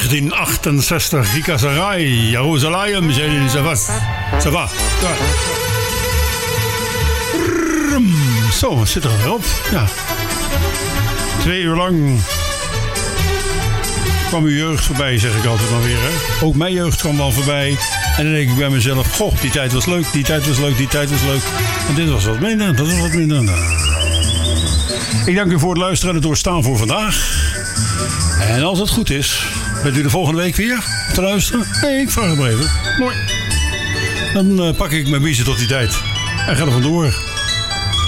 1968, Rika Sarai, Jerusalem, ça va. Ça va. Zo, het zit er weer op. Ja. 2 uur lang kwam uw jeugd voorbij, zeg ik altijd maar weer. Hè? Ook mijn jeugd kwam wel voorbij. En dan denk ik bij mezelf, goh, die tijd was leuk, die tijd was leuk, die tijd was leuk. En dit was wat minder, dat was wat minder. Ik dank u voor het luisteren en het doorstaan voor vandaag. En als het goed is, bent u de volgende week weer te luisteren? Nee, ik vraag het maar even. Mooi. Dan pak ik mijn biezen tot die tijd. En ga er vandoor.